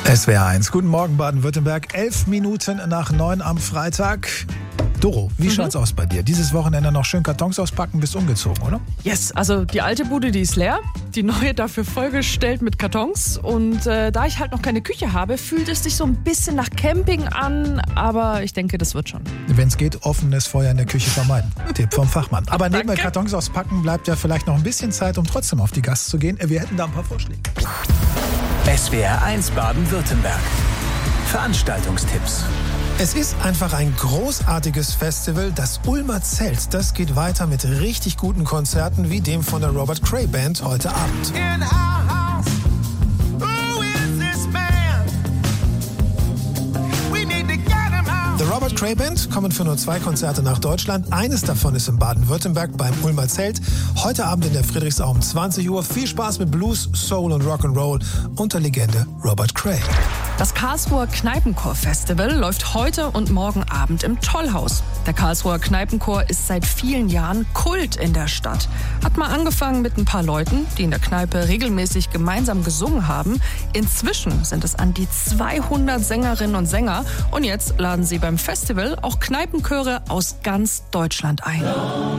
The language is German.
SWR 1. Guten Morgen Baden-Württemberg. 11 Minuten nach 9 am Freitag. Doro, wie schaut's aus bei dir? Dieses Wochenende noch schön Kartons auspacken, bist umgezogen, oder? Yes, also die alte Bude, die ist leer, die neue dafür vollgestellt mit Kartons und da ich halt noch keine Küche habe, fühlt es sich so ein bisschen nach Camping an, aber ich denke, das wird schon. Wenn es geht, offenes Feuer in der Küche vermeiden. Tipp vom Fachmann. Aber neben Danke. Kartons auspacken bleibt ja vielleicht noch ein bisschen Zeit, um trotzdem auf die Gas zu gehen. Wir hätten da ein paar Vorschläge. SWR 1 Baden-Württemberg. Veranstaltungstipps. Es ist einfach ein großartiges Festival. Das Ulmer Zelt, das geht weiter mit richtig guten Konzerten wie dem von der Robert Cray Band heute Abend. In our house, who is this man? We need to get him out. The Robert Cray Band kommen für nur 2 Konzerte nach Deutschland. Eines davon ist in Baden-Württemberg beim Ulmer Zelt. Heute Abend in der Friedrichsau um 20 Uhr. Viel Spaß mit Blues, Soul und Rock'n'Roll und der Legende Robert Cray. Das Karlsruher Kneipenchor-Festival läuft heute und morgen Abend im Tollhaus. Der Karlsruher Kneipenchor ist seit vielen Jahren Kult in der Stadt. Hat mal angefangen mit ein paar Leuten, die in der Kneipe regelmäßig gemeinsam gesungen haben. Inzwischen sind es an die 200 Sängerinnen und Sänger. Und jetzt laden sie beim Festival auch Kneipenchöre aus ganz Deutschland ein.